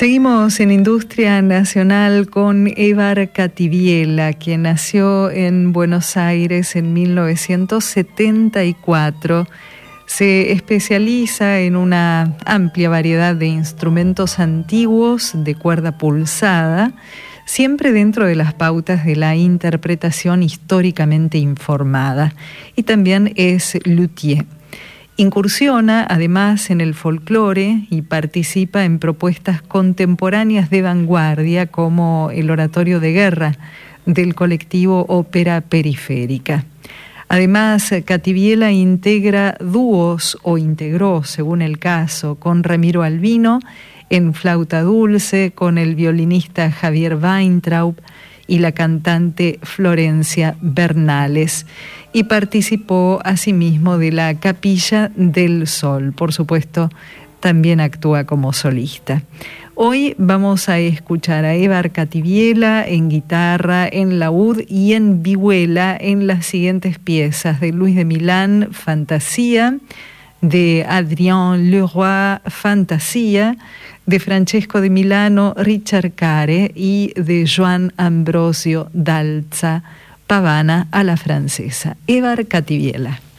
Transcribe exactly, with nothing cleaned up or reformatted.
Seguimos en Industria Nacional con Évar Cativiela, quien nació en Buenos Aires en mil novecientos setenta y cuatro. Se especializa en una amplia variedad de instrumentos antiguos de cuerda pulsada, siempre dentro de las pautas de la interpretación históricamente informada, y también es luthier. Incursiona además en el folclore y participa en propuestas contemporáneas de vanguardia como el Oratorio de Guerra del colectivo Ópera Periférica. Además, Cativiela integra dúos o integró, según el caso, con Ramiro Albino en flauta dulce, con el violinista Javier Weintraub y la cantante Florencia Bernales, y participó asimismo de la Capilla del Sol. Por supuesto, también actúa como solista. Hoy vamos a escuchar a Évar Cativiela en guitarra, en laúd y en vihuela en las siguientes piezas: de Luis de Milán, Fantasía; de Adrien Leroy, Fantasía; de Francesco de Milano, Richard Care; y de Joan Ambrosio Dalza, Pavana a la francesa. Évar Cativiela.